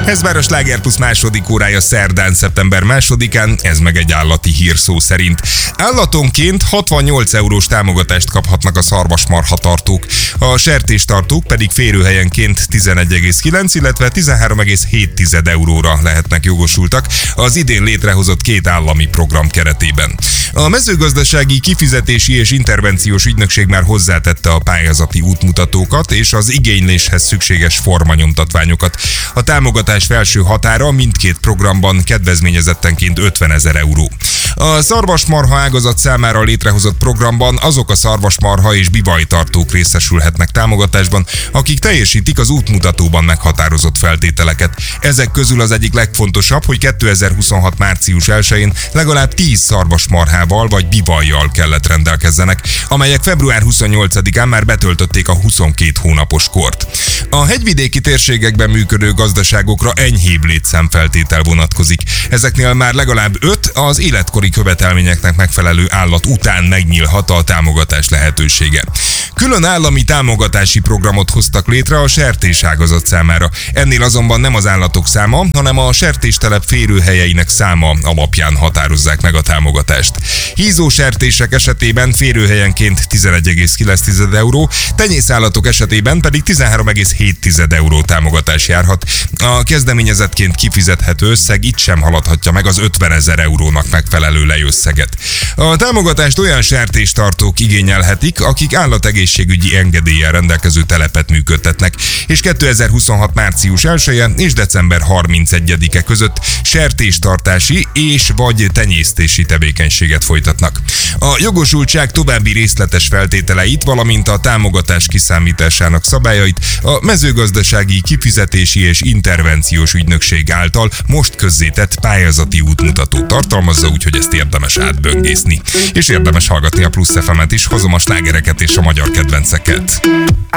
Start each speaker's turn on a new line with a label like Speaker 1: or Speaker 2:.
Speaker 1: Ez már a Sláger Plusz második órája szerdán, szeptember 2-án, ez meg egy állati hír szó szerint. Állatonként 68 eurós támogatást kaphatnak a szarvasmarhatartók, a sertéstartók pedig férőhelyenként 11,9, illetve 13,7 euróra lehetnek jogosultak az idén létrehozott 2 állami program keretében. A mezőgazdasági kifizetési és intervenciós ügynökség már hozzátette a pályázati útmutatókat és az igényléshez szükséges formanyomtatványokat. A támogatás felső határa mindkét programban kedvezményezettenként 50 000 euró. A szarvasmarha ágazat számára létrehozott programban azok a szarvasmarha és bivajtartók részesülhetnek támogatásban, akik teljesítik az útmutatóban meghatározott feltételeket. Ezek közül az egyik legfontosabb, hogy 2026. március 1-én legalább 10 szarvasmarhával vagy bivajjal kellett rendelkezzenek, amelyek február 28-án már betöltötték a 22 hónapos kort. A hegyvidéki térségekben működő gazdaságokra enyhébb létszámfeltétel vonatkozik. Ezeknél már legalább 5 az életkori követelményeknek megfelelő állat után megnyílhat a támogatás lehetősége. Külön állami támogatási programot hoztak létre a sertéságazat számára. Ennél azonban nem az állatok száma, hanem a sertéstelep férőhelyeinek száma alapján határozzák meg a támogatást. Hízósertések esetében férőhelyenként 11,9 euró, tenyészállatok esetében pedig 13,7 euró támogatás járhat. A kezdeményezettként kifizethető összeg itt sem haladhatja meg az 50 000 eurónak megfelelő lejösszeget. A támogatást olyan sertéstartók igényelhetik, akik állategészségügyi engedéllyel rendelkező telepet működtetnek, és 2026. március 1-e és december 31-e között sertéstartási és vagy tenyésztési tevékenységet folytatnak. A jogosultság további részletes feltételeit, valamint a támogatás kiszámításának szabályait a mezőgazdasági kifizetési és intervenciós ügynökség által most közzétett pályázati útmutató tartalmazza, úgyhogy ezt érdemes átböngészni. És érdemes hallgatni a Plusz FM-et is, hozom a slágereket és a magyar kedvenceket.